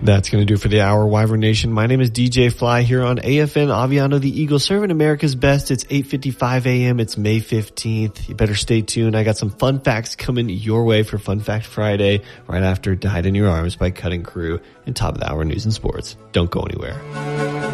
That's going to do it for the hour, Wyvern Nation. My name is DJ Fly here on AFN Aviano, the Eagle, serving America's best. It's 8:55 a.m. It's May 15th. You better stay tuned. I got some fun facts coming your way for Fun Fact Friday right after Died in Your Arms by Cutting Crew and top of the hour news and sports. Don't go anywhere.